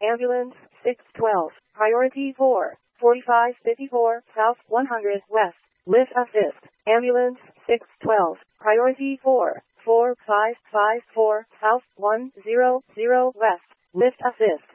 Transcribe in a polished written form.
Ambulance 612. Priority 4. 4554 South 100 West. Lift assist. Ambulance 612. Priority 4. 4554 South 100 West. Lift assist.